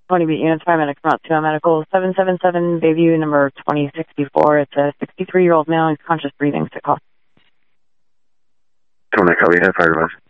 20 beat units, 5 minutes, come out to medical 777 Bayview number 2064. It's a 63-year-old male who's conscious breathing, sick call. 20, copy, have fire advice.